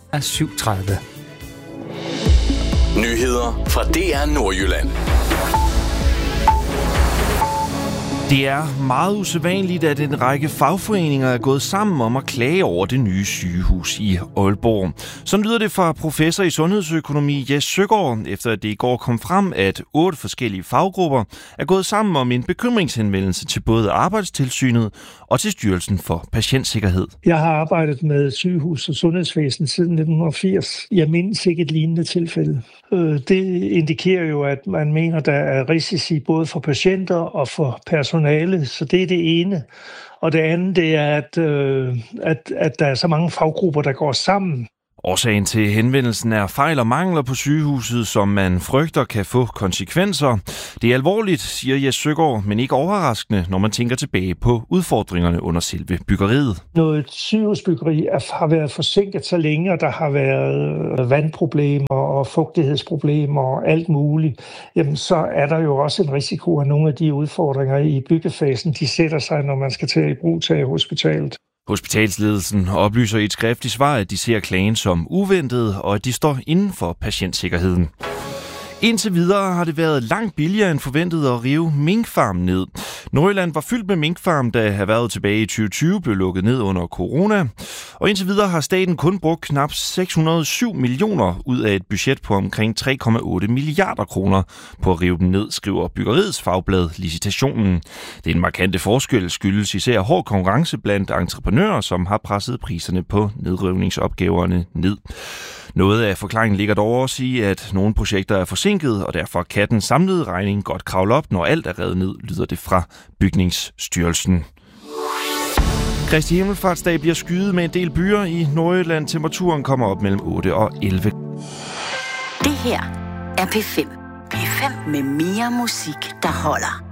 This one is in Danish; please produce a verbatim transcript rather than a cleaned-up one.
er syv tredive. Nyheder fra D R Nordjylland. Det er meget usædvanligt, at en række fagforeninger er gået sammen om at klage over det nye sygehus i Aalborg. Sådan lyder det fra professor i sundhedsøkonomi Jes Søgaard, efter at det i går kom frem, at otte forskellige faggrupper er gået sammen om en bekymringshenvendelse til både Arbejdstilsynet og til Styrelsen for Patientsikkerhed. Jeg har arbejdet med sygehus og sundhedsvæsen siden nitten firs. Jeg mindes ikke et lignende tilfælde. Det indikerer jo, at man mener, der er risici både for patienter og for personale, så det er det ene. Og det andet, det er, at, øh, at, at der er så mange faggrupper, der går sammen. Årsagen til henvendelsen er fejl og mangler på sygehuset, som man frygter kan få konsekvenser. Det er alvorligt, siger Jes Søgaard, men ikke overraskende, når man tænker tilbage på udfordringerne under selve byggeriet. Når et sygehusbyggeri har været forsinket så længe, og der har været vandproblemer og fugtighedsproblemer og alt muligt, jamen så er der jo også en risiko, at nogle af de udfordringer i byggefasen, de sætter sig, når man skal til i brug til hospitalet. Hospitalsledelsen oplyser i et skriftligt svar, at de ser klagen som uventet, og at de står inden for patientsikkerheden. Indtil videre har det været langt billigere end forventet at rive minkfarmen ned. Nordjylland var fyldt med minkfarm, da erhvervet tilbage i tyve tyve blev lukket ned under corona. Og indtil videre har staten kun brugt knap seks hundrede og syv millioner ud af et budget på omkring tre komma otte milliarder kroner på at rive den ned, skriver byggeriets fagblad Licitationen. Det er en markante forskel, skyldes især hård konkurrence blandt entreprenører, som har presset priserne på nedrivningsopgaverne ned. Noget af forklaringen ligger dog også i, at nogle projekter er forsinket, og derfor kan den samlede regning godt kravle op, når alt er revet ned, lyder det fra Bygningsstyrelsen. Kristi Himmelfartsdag bliver skyet med en del byer i Nordjylland. Temperaturen kommer op mellem otte og elleve. Det her er P fem. P fem med mere musik, der holder.